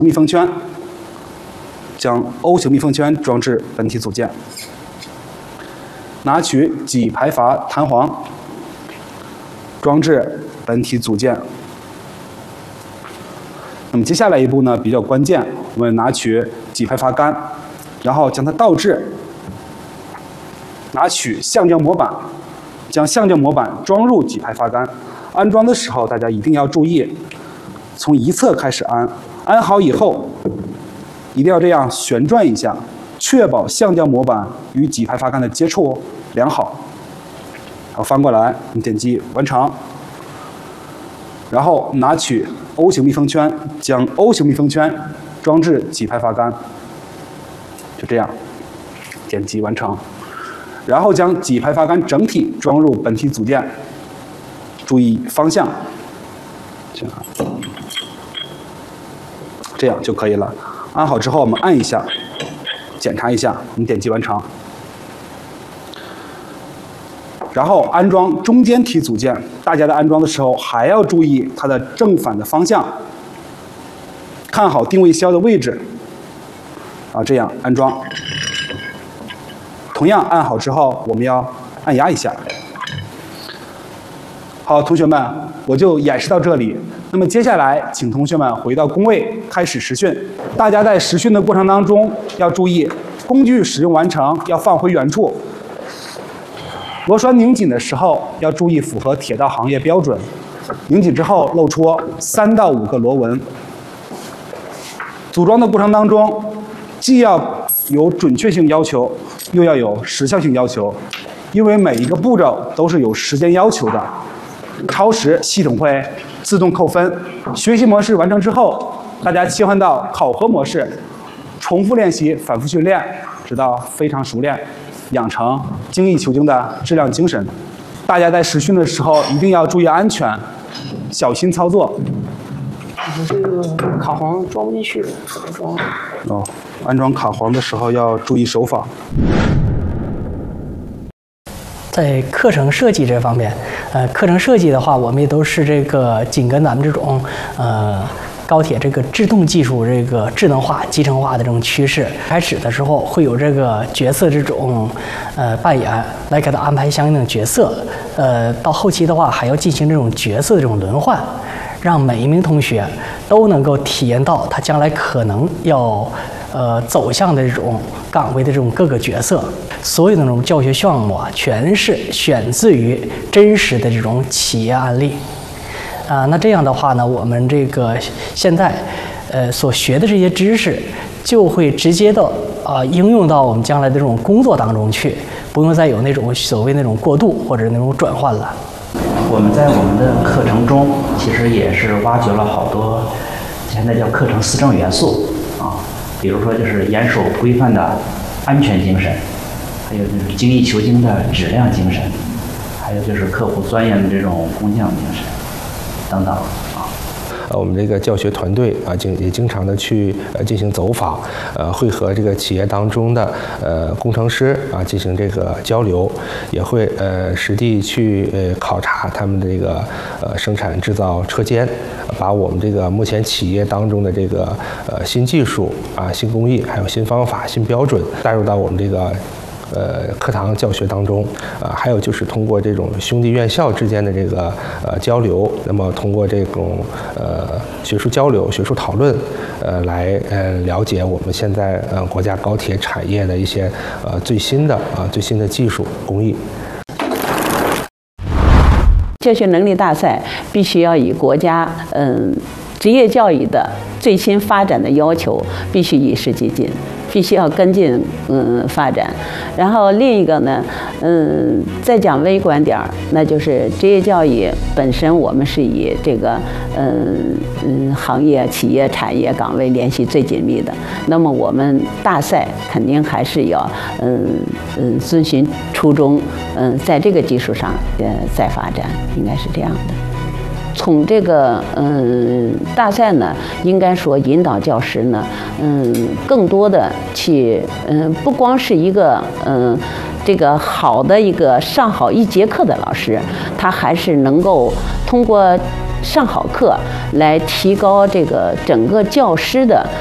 密封圈，将 O 型密封圈装置本体组件。拿取己排阀弹簧，装置本体组件。那么接下来一步呢比较关键，我们拿取己排阀杆，然后将它倒置，拿取橡胶模板，将橡胶模板装入己排阀杆。安装的时候大家一定要注意，从一侧开始安，安好以后一定要这样旋转一下，确保橡胶模板与己排阀杆的接触良好。好，翻过来，我们点击完成。然后拿取 O 型密封圈，将 O 型密封圈装至己排阀杆，就这样，点击完成。然后将己排阀杆整体装入本体组件，注意方向，这样就可以了。安好之后，我们按一下，检查一下，我们点击完成。然后安装中间体组件，大家在安装的时候还要注意它的正反的方向，看好定位销的位置，这样安装。同样按好之后，我们要按压一下。好，同学们，我就演示到这里。那么接下来，请同学们回到工位开始实训。大家在实训的过程当中要注意，工具使用完成要放回原处。螺栓拧紧的时候要注意符合铁道行业标准，拧紧之后露出3到5个螺纹。组装的过程当中，既要有准确性要求，又要有时效性要求，因为每一个步骤都是有时间要求的。超时系统会自动扣分。学习模式完成之后，大家切换到考核模式，重复练习，反复训练，直到非常熟练，养成精益求精的质量精神。大家在实训的时候一定要注意安全，小心操作。 这个卡簧装不进去，怎么装？ 安装卡簧的时候要注意手法。 在课程设计这方面，课程设计的话，我们也都是这个紧跟咱们这种高铁这个制动技术这个智能化、集成化的这种趋势。开始的时候会有这个角色这种扮演，来给他安排相应的角色。到后期的话，还要进行这种角色的这种轮换，让每一名同学都能够体验到他将来可能要走向的这种岗位的这种各个角色。所有的这种教学项目啊，全是选自于真实的这种企业案例。那这样的话呢，我们这个现在所学的这些知识，就会直接的应用到我们将来的这种工作当中去，不用再有那种所谓那种过渡或者那种转换了。 我们在我们的课程中，其实也是挖掘了好多现在叫课程思政元素比如说就是严守规范的安全精神，还有就是精益求精的质量精神，还有就是刻苦钻研的这种工匠精神等等我们这个教学团队也经常的去进行走访，会和这个企业当中的工程师进行这个交流，也会实地去考察他们的这个生产制造车间，把我们这个目前企业当中的这个新技术新工艺，还有新方法、新标准带入到我们这个课堂教学当中，还有就是通过这种兄弟院校之间的这个交流，那么通过这种学术交流、学术讨论，来了解我们现在国家高铁产业的一些最新的技术工艺。 教学能力大赛必须要以国家职业教育的最新发展的要求，必须与时俱进，必须要跟进发展。然后另一个呢，再讲微观点儿，那就是职业教育本身，我们是以这个行业、企业、产业岗位联系最紧密的。那么我们大赛肯定还是要遵循初衷，在这个基础上再发展，应该是这样的。从这个大赛呢，应该说引导教师呢，更多的去不光是一个这个好的一个上好一节课的老师，他还是能够通过上好课，来提高这个整个教师的